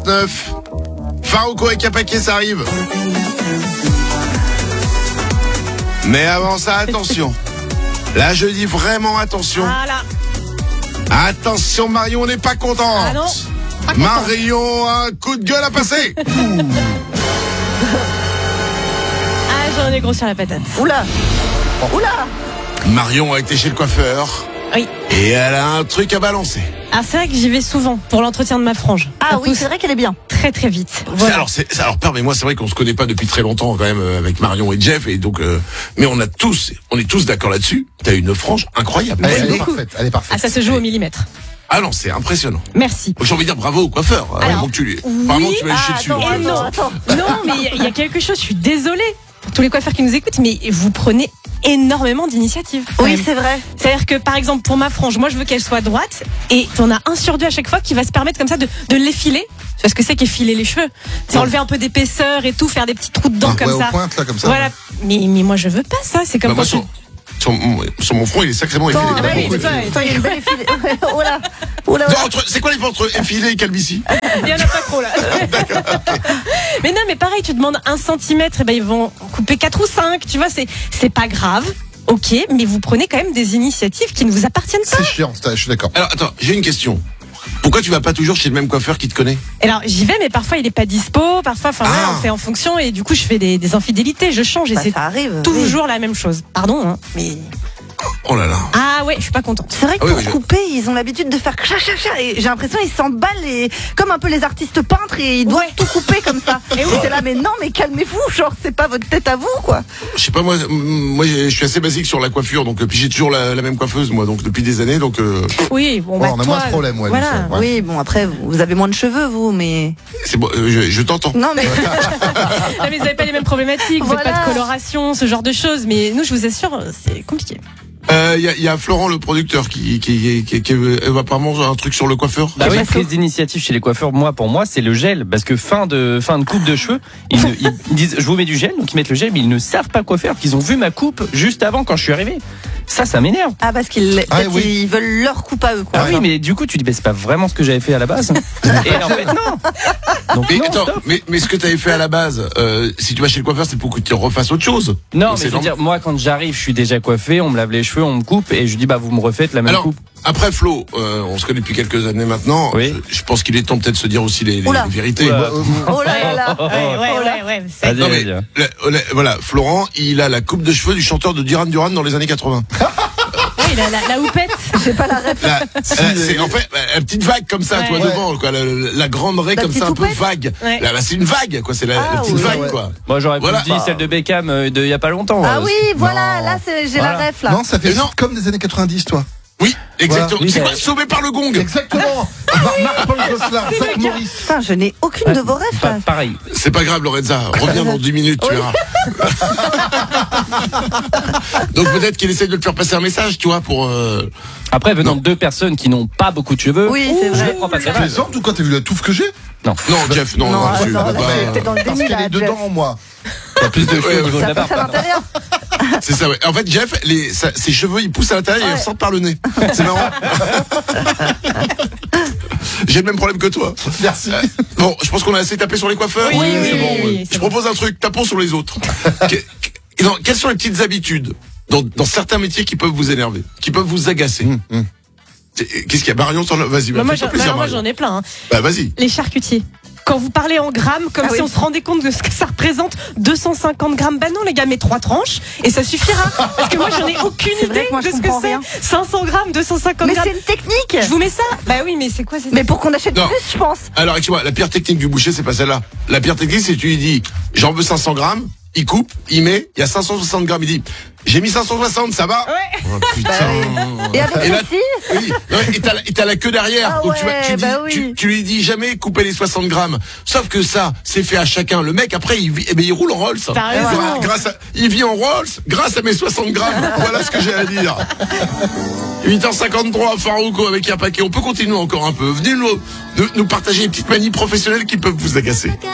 8h49. Farouko et Capaquet, ça arrive. Mais avant ça, attention. Là, je dis vraiment attention. Voilà. Attention, Marion, on n'est pas contente. Ah non. Marion a un coup de gueule à passer. Ah, j'en ai gros sur la patate. Oula. Oula. Marion a été chez le coiffeur. Oui. Et elle a un truc à balancer. Ah, c'est vrai que j'y vais souvent pour l'entretien de ma frange. Ah Ça oui, pousse c'est vrai qu'elle est bien. très très vite. Voilà. Alors, permets-moi, c'est vrai qu'on se connaît pas depuis très longtemps quand même avec Marion et Jeff, et donc, mais on est tous d'accord là-dessus. T'as une frange incroyable. Elle est beaucoup. parfaite, elle est parfaite. Ah, ça se joue au millimètre. Ah non, c'est impressionnant. Merci. J'ai envie de dire bravo au coiffeur. Alors, Avant que tu lui, oui. apparemment, tu vas chier dessus. Attends. Non, mais il y a quelque chose, je suis désolée pour tous les coiffeurs qui nous écoutent, mais vous prenez énormément d'initiatives. Oui, c'est vrai. C'est-à-dire que, par exemple, pour ma frange, moi, je veux qu'elle soit droite, et t'en as un sur deux à chaque fois qui va se permettre comme ça de l'effiler. Tu vois ce que c'est qu'effiler les cheveux? C'est enlever un peu d'épaisseur et tout, faire des petits trous dedans comme ouais, ça. aux pointes, là, comme ça. Voilà. Mais moi, je veux pas ça. C'est comme Bah, moi, quand sur mon front, il est sacrément effilé. Attends, Il y a pas oui, beaucoup c'est ça, d'effilé. Attends, il y a une belle effilée. Oh là. Oh là. Non, c'est quoi les entre effilé et calvitie? il y en a pas trop là. Mais non, mais pareil, tu demandes 1 centimètre, et ben ils vont couper 4 ou 5. Tu vois, c'est pas grave. Ok, mais vous prenez quand même des initiatives qui ne vous appartiennent pas. C'est chiant, je suis d'accord. Alors, attends, j'ai une question. Pourquoi tu vas pas toujours chez le même coiffeur qui te connaît? Alors j'y vais, mais parfois il est pas dispo, parfois, enfin voilà, on fait en fonction, et du coup je fais des infidélités, je change, et Bah, c'est ça arrive. toujours la même chose. Pardon, hein, mais Oh là là. ah ouais, je suis pas contente. C'est vrai que Ah oui, pour oui, couper, ils ont l'habitude de faire chat, et j'ai l'impression qu'ils s'emballent comme un peu les artistes peintres et ils doivent Ouais. tout couper comme ça. Et Et oui. t'es là, mais non, mais calmez-vous, genre c'est pas votre tête à vous, quoi. Je sais pas, moi je suis assez basique sur la coiffure, donc puis j'ai toujours la même coiffeuse, moi, donc depuis des années, donc Oui, bon, Ouais, bah, on a toi, moins ce problème, ouais, voilà. nous, ça, ouais. Oui, bon après vous avez moins de cheveux, vous, mais c'est bon, je t'entends. non, mais Non, mais vous avez pas les mêmes problématiques, vous n'avez Voilà. pas de coloration, ce genre de choses, mais nous, je vous assure, c'est compliqué. Y a Florent, le producteur, qui va pas manger un truc sur le coiffeur. Bah oui, pas prise d'initiative chez les coiffeurs, pour moi, c'est le gel. Parce que fin de coupe de cheveux, ils disent, je vous mets du gel, donc ils mettent le gel, mais ils ne savent pas quoi faire, parce qu'ils ont vu ma coupe juste avant quand je suis arrivé. Ça m'énerve. ah parce qu'ils Ah, peut-être oui. ils veulent leur coupe à eux, quoi. Ah oui, mais du coup, tu dis, bah, c'est pas vraiment ce que j'avais fait à la base. Et en fait, non. Donc, Mais non, attends, stop. mais ce que t'avais fait à la base, si tu vas chez le coiffeur, c'est pour que tu refasses autre chose. Non, Donc, mais je veux dire, moi, quand j'arrive, je suis déjà coiffé, on me lave les cheveux, on me coupe, et je dis, bah, vous me refaites la même Alors, coupe. après Flo, on se connaît depuis quelques années maintenant. Oui. Je pense qu'il est temps peut-être de se dire aussi les Oula. vérités. Oula. Oh là là là. Ouais. Vas-y, Non mais vas-y. voilà, Florent, il a la coupe de cheveux du chanteur de Duran Duran dans les années 80. Il a la houppette. J'ai pas la ref. C'est en fait une petite vague comme ça, Ouais. toi, Ouais. devant, quoi, la grande raie La comme petite ça, un peu houppette. vague. Ouais. Là, c'est une vague, quoi. C'est la Ah, petite oui, vague, ouais. quoi. Moi, j'aurais Voilà. plus dit celle de Beckham de il y a pas longtemps. Ah oui, voilà, Non. là j'ai la Voilà. ref là. Non, ça fait Mais non. comme des années 90, toi. Oui, exactement. Voilà. C'est Oui, quoi, sauvé par le gong. Exactement. Marc-Paul Gosselin, Zach Morris. Putain, je n'ai aucune de vos refs là. Pareil. C'est pas grave, Lorenza. Reviens dans 10 minutes, tu verras. Donc peut-être qu'il essaie de te faire passer un message, tu vois, pour. Après, venant de deux personnes qui n'ont pas beaucoup de cheveux, Oui, c'est je vrai. prends pas Tu très mal. plaisantes ou quoi? T'as vu la touffe que j'ai? Non. Non, Jeff, non, Non, tu attends, peux pas. t'es dans le Parce déni qu'elle là, est dedans Jeff. en moi. T'as plus de cheveux Ouais, au niveau de Ça la passe à barbe. l'intérieur. C'est ça, ouais. En fait, Jeff, ses cheveux, ils poussent à l'intérieur et ils sortent par le nez. C'est marrant. J'ai le même problème que toi. Merci. Bon, je pense qu'on a assez tapé sur les coiffeurs. Oui, c'est bon, oui. Je propose un truc, tapons sur les autres. Quelles sont les petites habitudes dans certains métiers qui peuvent vous énerver, qui peuvent vous agacer? Qu'est-ce qu'il y a, Marion? Vas-y, Moi, fais-toi plaisir, moi, Marion. j'en ai plein. Hein. Bah, vas-y. Les charcutiers. Quand vous parlez en grammes, comme Ah si oui. on se rendait compte de ce que ça représente, 250 grammes. Bah non, les gars, mais 3 tranches, et ça suffira. Parce que moi, j'en ai aucune C'est vrai idée que moi, je de ce que comprends c'est. rien. 500 grammes, 250 Mais grammes. c'est une technique. Je vous mets ça? Bah oui, mais c'est quoi Mais pour qu'on achète Non. plus, je pense. Alors, excuse-moi, la pire technique du boucher, c'est pas celle-là. La pire technique, c'est que tu lui dis, j'en veux 500 grammes, il coupe, il met, il y a 560 grammes, il dit, j'ai mis 560, ça va? Ouais. Oh, putain. Et avec Et là- ceci, Oui, non, et t'as la queue derrière. Ah Donc tu, ouais, tu dis, bah oui. tu lui dis jamais couper les 60 grammes. Sauf que ça, c'est fait à chacun. Le mec, après, il roule en Rolls. T'as raison. Il vit en Rolls grâce à mes 60 grammes. Voilà ce que j'ai à dire. 8h53, Farouko avec un paquet. On peut continuer encore un peu. Venez nous partager les petites manies professionnelles qui peuvent vous agacer.